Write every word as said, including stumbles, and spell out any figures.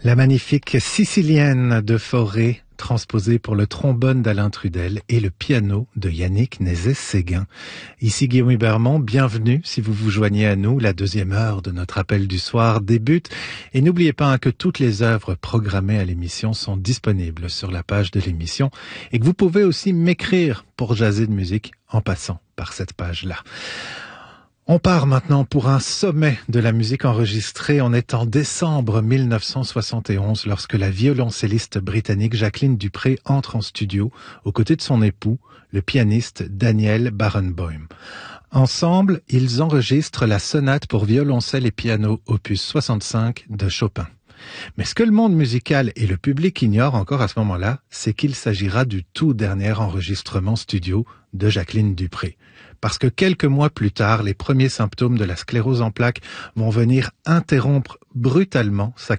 La magnifique Sicilienne de Fauré, transposée pour le trombone d'Alain Trudel et le piano de Yannick Nézet-Séguin. Ici Guillaume Hubermont, bienvenue si vous vous joignez à nous. La deuxième heure de notre appel du soir débute. Et n'oubliez pas hein, que toutes les œuvres programmées à l'émission sont disponibles sur la page de l'émission et que vous pouvez aussi m'écrire pour jaser de musique en passant par cette page-là. On part maintenant pour un sommet de la musique enregistrée. On est en décembre mille neuf cent soixante et onze lorsque la violoncelliste britannique Jacqueline Dupré entre en studio aux côtés de son époux, le pianiste Daniel Barenboim. Ensemble, ils enregistrent la sonate pour violoncelle et piano opus soixante-cinq de Chopin. Mais ce que le monde musical et le public ignorent encore à ce moment-là, c'est qu'il s'agira du tout dernier enregistrement studio de Jacqueline Dupré. Parce que quelques mois plus tard, les premiers symptômes de la sclérose en plaques vont venir interrompre brutalement sa